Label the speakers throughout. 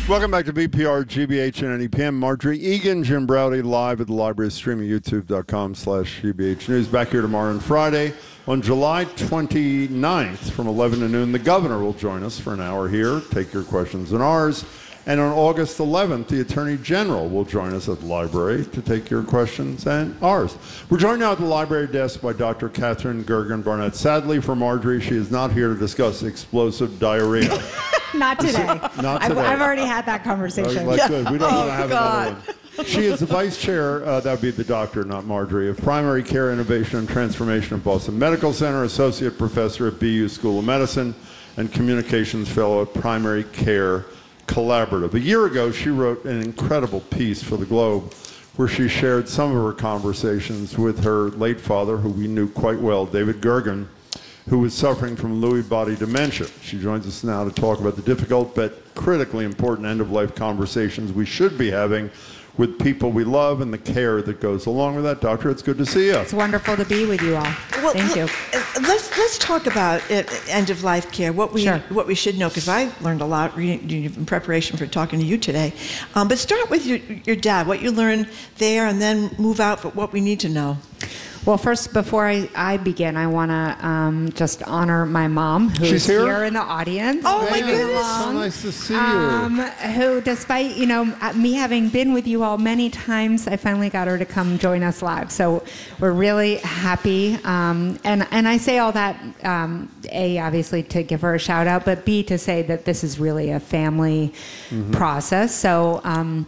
Speaker 1: Welcome back to BPR, GBH, and NEPM. Marjorie Egan, Jim Browdy, live at the library, streaming youtube.com/GBH News. Back here tomorrow and Friday. On July 29th from 11 to noon, the governor will join us for an hour here, take your questions and ours. And on August 11th, the Attorney General will join us at the library to take your questions and ours. We're joined now at the library desk by Dr. Catherine Gergen Barnett. Sadly for Marjorie, she is not here to discuss explosive diarrhea.
Speaker 2: Not today.
Speaker 1: Not today.
Speaker 2: I've already had that conversation.
Speaker 1: Good. We don't want to have another one. She is the vice chair, that would be the doctor, not Marjorie, of Primary Care Innovation and Transformation at Boston Medical Center, associate professor at BU School of Medicine, and communications fellow at Primary Care Collaborative. A year ago, she wrote an incredible piece for the Globe where she shared some of her conversations with her late father, who we knew quite well, David Gergen, who was suffering from Lewy body dementia. She joins us now to talk about the difficult but critically important end-of-life conversations we should be having with people we love and the care that goes along with that. Doctor, it's good to see you.
Speaker 2: It's wonderful to be with you all.
Speaker 3: Well,
Speaker 2: Thank you.
Speaker 3: Let's talk about end-of-life care, what we should know, because I learned a lot in preparation for talking to you today. But start with your dad, what you learned there, and then move out for what we need to know.
Speaker 2: Well, first, before I begin, I want to just honor my mom, who's here in the audience.
Speaker 3: Oh, my goodness.
Speaker 1: So nice to see you.
Speaker 2: Who, despite, me having been with you all many times, I finally got her to come join us live. So we're really happy. And I say all that, A, obviously, to give her a shout out, but B, to say that this is really a family process. So,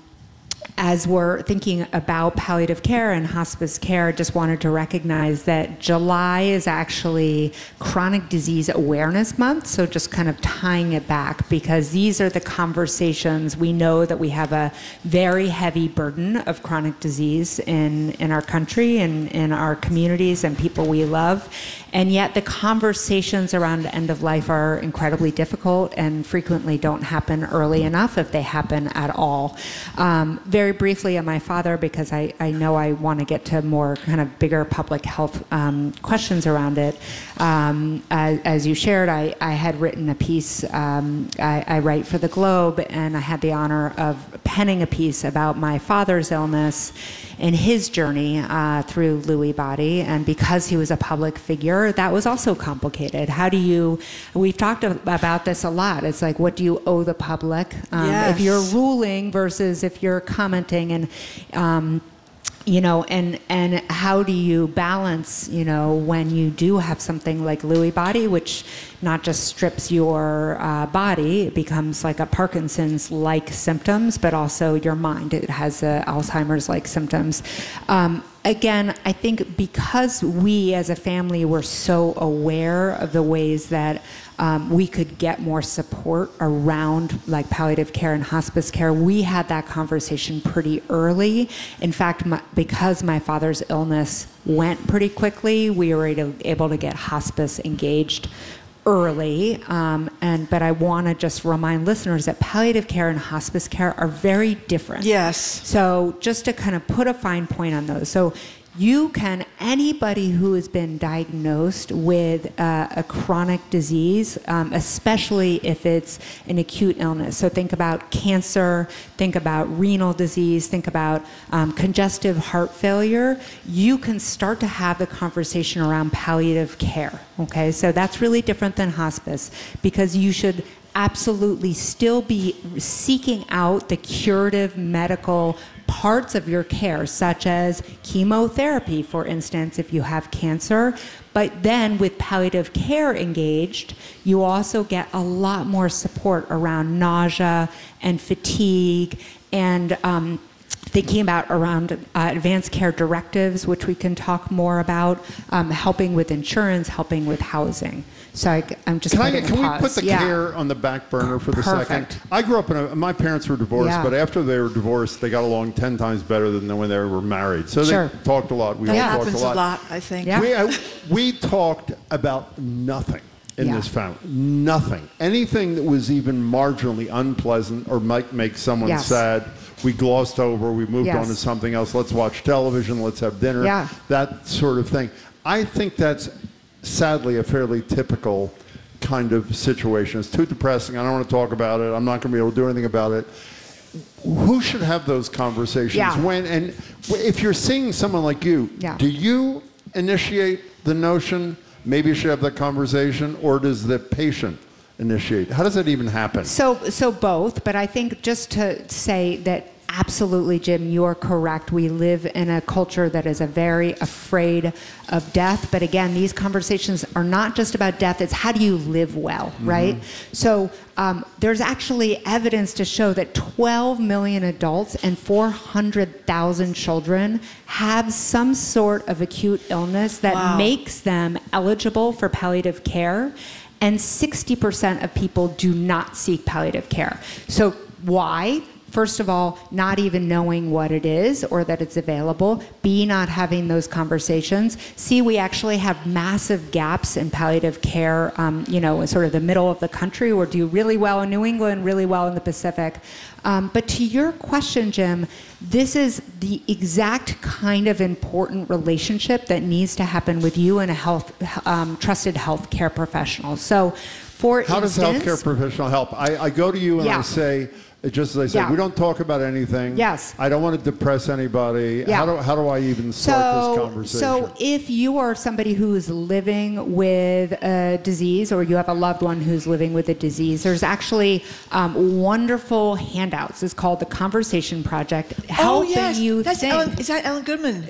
Speaker 2: as we're thinking about palliative care and hospice care, just wanted to recognize that July is actually Chronic Disease Awareness Month, so just kind of tying it back, because these are the conversations. We know that we have a very heavy burden of chronic disease in our country and in our communities and people we love, and yet the conversations around end of life are incredibly difficult and frequently don't happen early enough, if they happen at all. Very briefly on my father, because I know I want to get to more kind of bigger public health questions around it. As you shared, I had written a piece, I write for the Globe, and I had the honor of penning a piece about my father's illness and his journey through Lewy body. And because he was a public figure, that was also complicated. We've talked about this a lot. It's like, what do you owe the public?
Speaker 3: Yes.
Speaker 2: If you're ruling versus if you're commenting, and and how do you balance, when you do have something like Lewy body, which not just strips your body, it becomes like a Parkinson's-like symptoms, but also your mind. It has Alzheimer's-like symptoms. Again, I think because we as a family were so aware of the ways that we could get more support around like palliative care and hospice care, we had that conversation pretty early. In fact, because my father's illness went pretty quickly, we were able to get hospice engaged early, but I want to just remind listeners that palliative care and hospice care are very different.
Speaker 3: Yes.
Speaker 2: So just to kind of put a fine point on those. So anybody who has been diagnosed with a chronic disease, especially if it's an acute illness. So think about cancer, think about renal disease, think about congestive heart failure. You can start to have the conversation around palliative care. Okay, so that's really different than hospice, because you should absolutely still be seeking out the curative medical parts of your care, such as chemotherapy, for instance, if you have cancer. But then with palliative care engaged, you also get a lot more support around nausea and fatigue and thinking about around advanced care directives, which we can talk more about, helping with insurance, helping with housing. So I'm just
Speaker 1: Can we put the care on the back burner for the second? I grew up my parents were divorced, but after they were divorced, they got along 10 times better than when they were married. So they talked a lot. We all talked a lot.
Speaker 3: That happens a lot, I think.
Speaker 2: Yeah.
Speaker 1: We talked about nothing in this family. Nothing. Anything that was even marginally unpleasant or might make someone sad, we glossed over. We moved on to something else. Let's watch television. Let's have dinner. That sort of thing. I think that's sadly a fairly typical kind of situation. It's too depressing. I don't want to talk about it. I'm not going to be able to do anything about it. Who should have those conversations?
Speaker 2: Yeah.
Speaker 1: When, and if you're seeing someone like you, do you initiate the notion, maybe you should have that conversation, or does the patient initiate? How does that even happen?
Speaker 2: So both, but I think just to say that absolutely, Jim, you are correct. We live in a culture that is very afraid of death. But again, these conversations are not just about death. It's how do you live well, right? So there's actually evidence to show that 12 million adults and 400,000 children have some sort of acute illness that makes them eligible for palliative care. And 60% of people do not seek palliative care. So why? First of all, not even knowing what it is or that it's available. B, not having those conversations. C, we actually have massive gaps in palliative care, in sort of the middle of the country. We do really well in New England, really well in the Pacific. But to your question, Jim, this is the exact kind of important relationship that needs to happen with you and a trusted healthcare professional. So, for
Speaker 1: how
Speaker 2: instance,
Speaker 1: does healthcare professional help? I go to you and I say, just as I said, we don't talk about anything.
Speaker 2: Yes.
Speaker 1: I don't want to depress anybody. How do I even start this conversation?
Speaker 2: So if you are somebody who is living with a disease, or you have a loved one who's living with a disease, there's actually wonderful handouts. It's called the Conversation Project. Helping you think.
Speaker 3: Is that Ellen Goodman?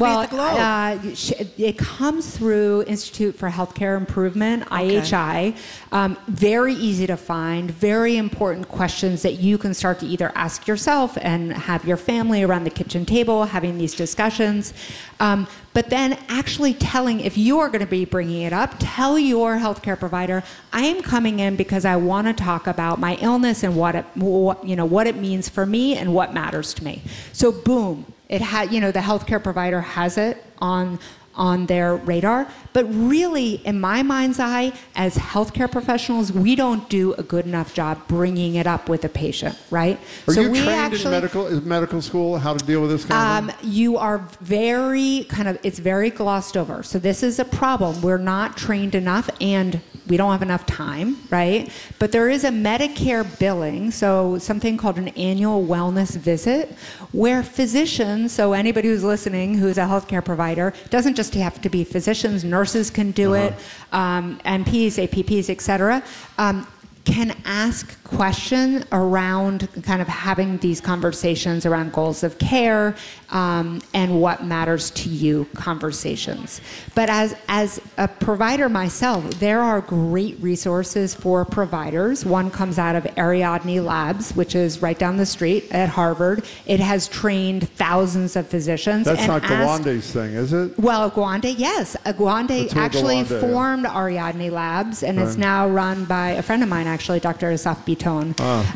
Speaker 2: It comes through Institute for Healthcare Improvement, IHI. Very easy to find. Very important questions that you can start to either ask yourself and have your family around the kitchen table having these discussions. But then actually telling, if you are going to be bringing it up, tell your healthcare provider, I am coming in because I want to talk about my illness and what it means for me and what matters to me. So boom, the healthcare provider has it on their radar. But really, in my mind's eye, as healthcare professionals, we don't do a good enough job bringing it up with the patient, right?
Speaker 1: Are you trained in medical school how to deal with this kind of thing?
Speaker 2: You are it's very glossed over. So this is a problem. We're not trained enough, and we don't have enough time, right? But there is a Medicare billing, so something called an annual wellness visit, where physicians, so anybody who's listening who's a healthcare provider, doesn't just have to be physicians, nurses can do it, NPs, APPs, et cetera, can ask questions around kind of having these conversations around goals of care and what matters to you conversations. But as a provider myself, there are great resources for providers. One comes out of Ariadne Labs, which is right down the street at Harvard. It has trained thousands of physicians.
Speaker 1: That's not Gwande's thing, is it?
Speaker 2: Well, Gwande, yes. Gwande actually formed Ariadne Labs, and it's now run by a friend of mine, actually, Dr. Asaf Biton.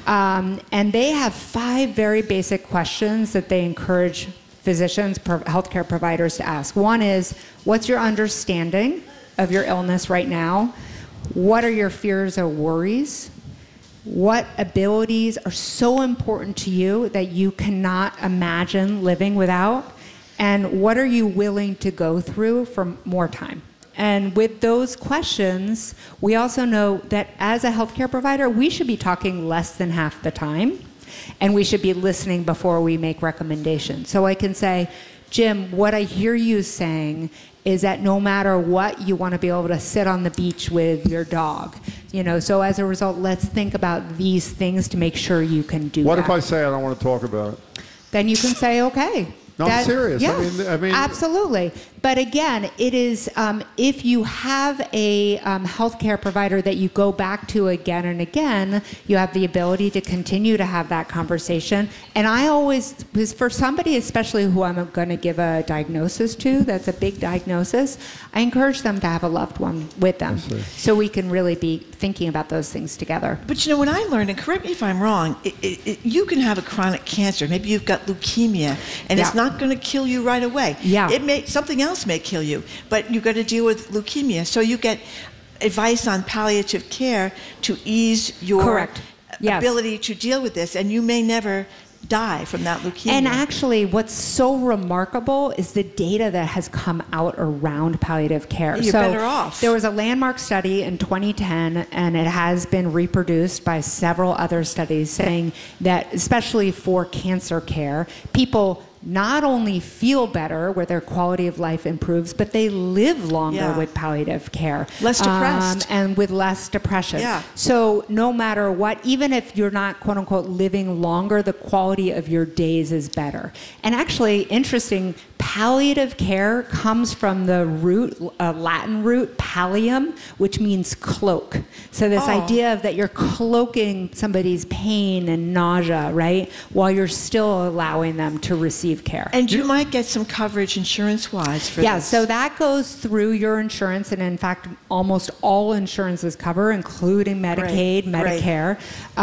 Speaker 2: And they have 5 very basic questions that they encourage physicians, healthcare providers to ask. One is, what's your understanding of your illness right now? What are your fears or worries? What abilities are so important to you that you cannot imagine living without? And what are you willing to go through for more time? And with those questions, we also know that as a healthcare provider, we should be talking less than half the time, and we should be listening before we make recommendations. So I can say, Jim, what I hear you saying is that no matter what, you want to be able to sit on the beach with your dog. So as a result, let's think about these things to make sure you can do that.
Speaker 1: What if I say I don't want to talk about it?
Speaker 2: Then you can say, okay.
Speaker 1: No, I'm serious.
Speaker 2: Yeah,
Speaker 1: I mean,
Speaker 2: absolutely. But again, it is if you have a healthcare provider that you go back to again and again, you have the ability to continue to have that conversation. And I always, for somebody especially who I'm going to give a diagnosis to, that's a big diagnosis, I encourage them to have a loved one with them, so we can really be thinking about those things together.
Speaker 3: But when I learned, and correct me if I'm wrong, you can have a chronic cancer. Maybe you've got leukemia, and it's not going to kill you right away.
Speaker 2: Yeah.
Speaker 3: Something else may kill you, but you've got to deal with leukemia. So you get advice on palliative care to ease your ability to deal with this, and you may never die from that leukemia.
Speaker 2: And actually, what's so remarkable is the data that has come out around palliative care.
Speaker 3: You're better off.
Speaker 2: There was a landmark study in 2010, and it has been reproduced by several other studies saying that, especially for cancer care, people not only feel better, where their quality of life improves, but they live longer with palliative care.
Speaker 3: Less depressed.
Speaker 2: And with less depression.
Speaker 3: Yeah.
Speaker 2: So no matter what, even if you're not, quote unquote, living longer, the quality of your days is better. And actually, interesting, palliative care comes from the root, Latin root, pallium, which means cloak. So this idea of that you're cloaking somebody's pain and nausea, right, while you're still allowing them to receive care.
Speaker 3: And you might get some coverage insurance-wise for this.
Speaker 2: Yeah, so that goes through your insurance, and in fact, almost all insurances cover, including Medicaid, Medicare.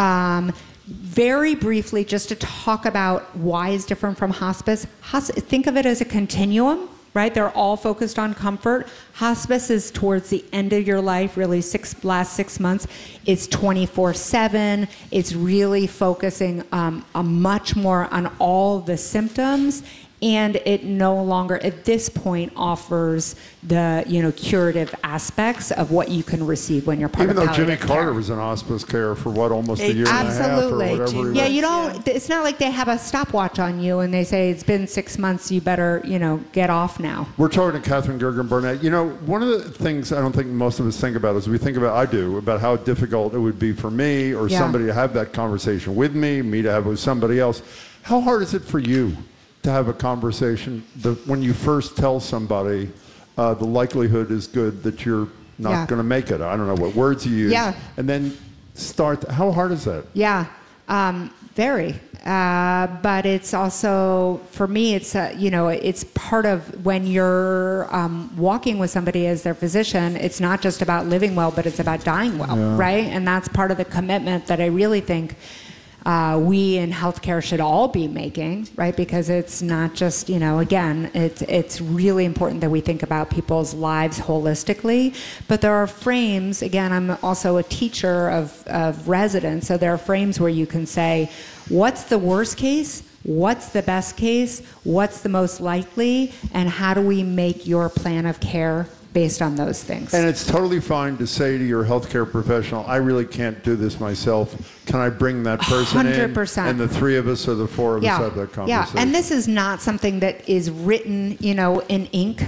Speaker 2: Very briefly, just to talk about why it's different from hospice. Think of it as a continuum, right? They're all focused on comfort. Hospice is towards the end of your life, really last 6 months. It's 24/7. It's really focusing much more on all the symptoms. And it no longer, at this point, offers the curative aspects of what you can receive when you're part of palliative care.
Speaker 1: Even though Jimmy Carter was in hospice care for almost a year
Speaker 2: Absolutely.
Speaker 1: and a half or whatever.
Speaker 2: Yeah, you don't. It's not like they have a stopwatch on you and they say it's been 6 months. You better get off now.
Speaker 1: We're talking to Catherine Gergen Burnett. One of the things I don't think most of us think about is I do about how difficult it would be for me or somebody to have that conversation with me to have it with somebody else. How hard is it for you to have a conversation when you first tell somebody the likelihood is good that you're not going to make it? I don't know what words you use. Yeah. And then how hard is that?
Speaker 2: Yeah, very. But it's also, for me, it's, it's part of when you're walking with somebody as their physician, it's not just about living well, but it's about dying well, right? And that's part of the commitment that I really think we in healthcare should all be making, right? Because it's not just, again, it's really important that we think about people's lives holistically. But there are frames, again, I'm also a teacher of residents, so there are frames where you can say, what's the worst case? What's the best case? What's the most likely? And how do we make your plan of care based on those things?
Speaker 1: And it's totally fine to say to your healthcare professional, I really can't do this myself. Can I bring that person
Speaker 2: 100%.
Speaker 1: in? And the three of us or the four of us have that conversation.
Speaker 2: Yeah, and this is not something that is written, in ink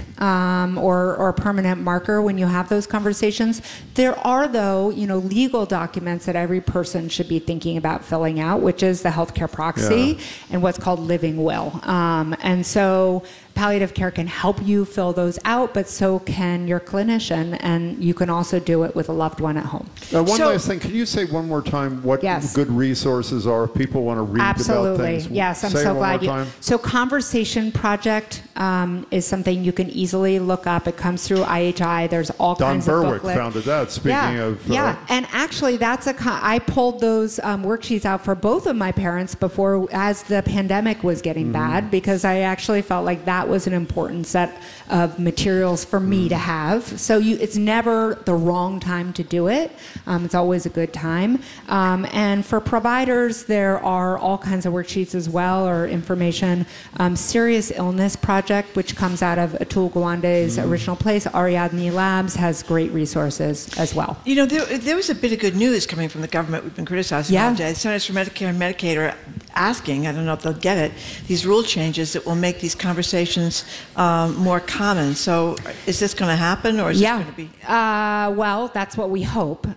Speaker 2: or permanent marker when you have those conversations. There are, though, legal documents that every person should be thinking about filling out, which is the healthcare proxy and what's called living will. And so palliative care can help you fill those out, but so can your clinician, and you can also do it with a loved one at home.
Speaker 1: One last thing, can you say one more time what good resources are if people want to read about things?
Speaker 2: Yes, I'm so glad you. So Conversation Project is something you can easily look up. It comes through IHI. There's all kinds of booklets.
Speaker 1: Don Berwick founded that, speaking of...
Speaker 2: and actually I pulled those worksheets out for both of my parents as the pandemic was getting bad, because I actually felt like that was an important set of materials for me to have. So it's never the wrong time to do it. It's always a good time. And for providers, there are all kinds of worksheets as well, or information. Serious Illness Project, which comes out of Atul Gawande's original place, Ariadne Labs, has great resources as well.
Speaker 3: There was a bit of good news coming from the government. We've been criticizing all day. Centers for Medicare and Medicaid are asking, I don't know if they'll get it, these rule changes that will make these conversations more common. So is this going to happen, or is this going to be?
Speaker 2: Well, that's what we hope.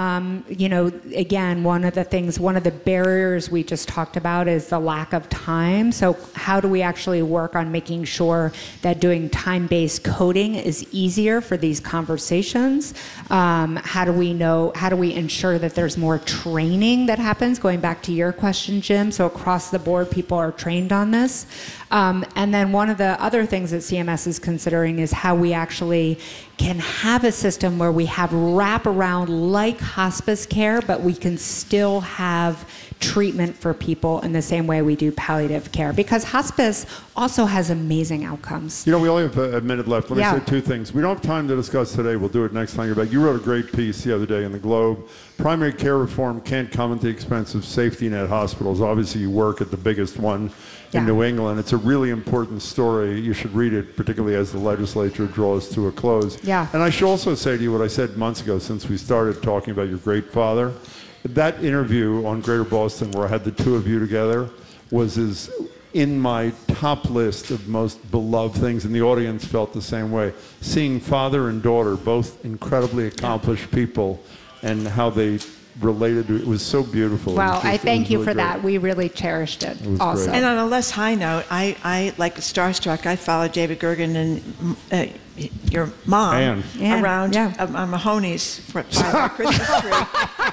Speaker 2: Again, one of the barriers we just talked about is the lack of time. So how do we actually work on making sure that doing time-based coding is easier for these conversations? How do we ensure that there's more training that happens? Going back to your question, Jim, so across the board, people are trained on this. And then one of the other things that CMS is considering is how we actually can have a system where we have wraparound like hospice care, but we can still have treatment for people in the same way we do palliative care, because hospice also has amazing outcomes.
Speaker 1: You know, we only have a minute left. Let me
Speaker 2: Yeah.
Speaker 1: say two things. We don't have time to discuss today. We'll do it next time you're back. You wrote a great piece the other day in the Globe. Primary care reform can't come at the expense of safety net hospitals. Obviously, you work at the biggest one in
Speaker 2: Yeah.
Speaker 1: New England. It's a really important story. You should read it, particularly as the legislature draws to a close.
Speaker 2: Yeah.
Speaker 1: And I should also say to you what I said months ago, since we started talking about your great father. That interview on Greater Boston where I had the two of you together was in my top list of most beloved things, and the audience felt the same way. Seeing father and daughter, both incredibly accomplished people, and how they related to it was so beautiful.
Speaker 2: Well, I thank you
Speaker 1: really
Speaker 2: for
Speaker 1: great.
Speaker 2: that. We really cherished it
Speaker 1: was
Speaker 2: also.
Speaker 1: great.
Speaker 3: And on a less high note, I like starstruck. I followed David Gergen and your mom
Speaker 2: Ann,
Speaker 3: around
Speaker 2: yeah.
Speaker 3: on Mahoney's by the Christmas tree.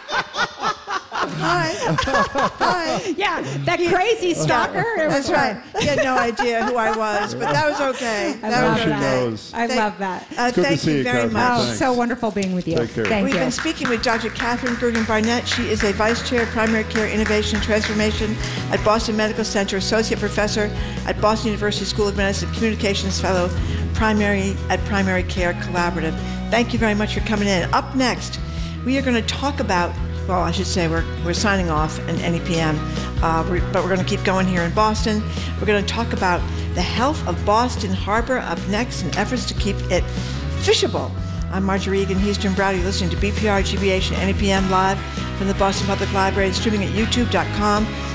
Speaker 3: Hi.
Speaker 2: Yeah, that crazy stalker. It was
Speaker 3: That's right. He had no idea who I was, but that was okay.
Speaker 2: I
Speaker 3: That
Speaker 2: love
Speaker 3: was
Speaker 1: She
Speaker 3: okay.
Speaker 1: knows.
Speaker 2: I love that.
Speaker 1: It's good to
Speaker 3: Thank
Speaker 1: see
Speaker 3: you
Speaker 1: you,
Speaker 3: very
Speaker 1: Catherine.
Speaker 3: much.
Speaker 2: Oh,
Speaker 1: Thanks.
Speaker 2: so wonderful being with you.
Speaker 1: Take care.
Speaker 2: Thank
Speaker 3: We've
Speaker 2: you.
Speaker 3: been speaking with Dr. Catherine Gergen-Barnett. She is a Vice Chair of Primary Care Innovation and Transformation at Boston Medical Center, Associate Professor at Boston University School of Medicine, Communications Fellow at Primary Care Collaborative. Thank you very much for coming in. Up next, we are going to talk about, well, I should say we're signing off at NEPM, but we're going to keep going here in Boston. We're going to talk about the health of Boston Harbor up next and efforts to keep it fishable. I'm Marjorie Egan. He's Jim Browder. You're listening to BPR, GBH, and NEPM live from the Boston Public Library, streaming at youtube.com